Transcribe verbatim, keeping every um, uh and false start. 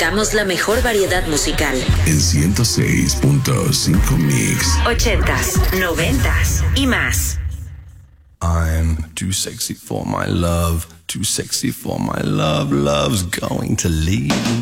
buscamos la mejor variedad musical. En ciento seis punto cinco Mix. Ochentas, noventas y más. I'm too sexy for my love, too sexy for my love, love's going to leave